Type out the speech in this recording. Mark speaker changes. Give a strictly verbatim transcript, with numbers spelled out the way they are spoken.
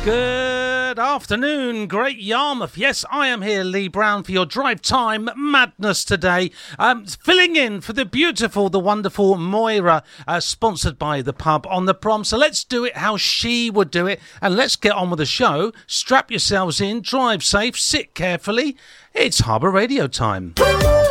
Speaker 1: Good afternoon, Great Yarmouth. Yes, I am here, Lee Brown, for your drive time madness today. Um, filling in for the beautiful, the wonderful Moira, uh, sponsored by the pub on the prom. So let's do it how she would do it, and let's get on with the show. Strap yourselves in, drive safe, sit carefully. It's Harbour Radio time.